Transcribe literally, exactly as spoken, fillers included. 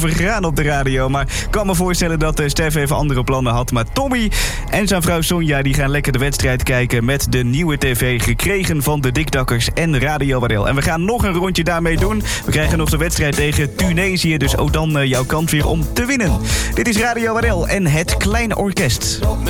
vergaan op de radio. Maar ik kan me voorstellen dat uh, Stef even andere plannen had. Maar Tommy en zijn vrouw Sonja die gaan lekker de wedstrijd kijken met de nieuwe tv gekregen van de Dikdakkers en Radio Waddel. En we gaan nog een rondje daarmee doen. We krijgen nog de wedstrijd tegen Tunesië. Dus ook dan uh, jouw kant weer om te winnen. Dit is Radio Waddel en het Kleine Orkest.